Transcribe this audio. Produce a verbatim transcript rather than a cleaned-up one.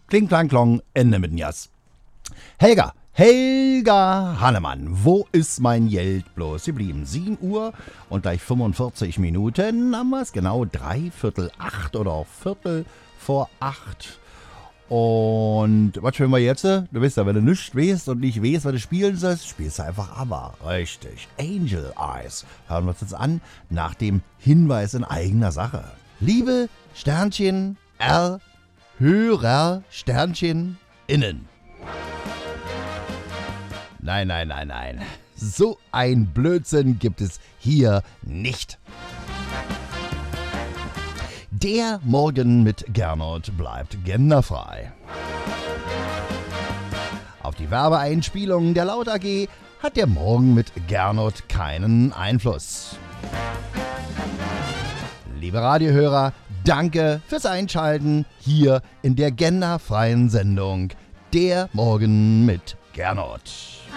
Kling, klang, klong, Ende mit dem Jas. Helga, Helga Hannemann, wo ist mein Geld bloß geblieben? sieben Uhr und gleich fünfundvierzig Minuten haben wir es, genau dreiviertel acht oder Viertel vor acht. Und was spielen wir jetzt? Du weißt ja, wenn du nichts weißt und nicht weißt, was du spielen sollst, spielst du einfach aber. Richtig. Angel Eyes. Hören wir uns jetzt an, nach dem Hinweis in eigener Sache. Liebe Sternchen R, Hörer Sternchen innen. Nein, nein, nein, nein. So ein Blödsinn gibt es hier nicht. Der Morgen mit Gernot bleibt genderfrei. Auf die Werbeeinspielung der Laut A G hat der Morgen mit Gernot keinen Einfluss. Liebe Radiohörer, danke fürs Einschalten hier in der genderfreien Sendung Der Morgen mit Gernot.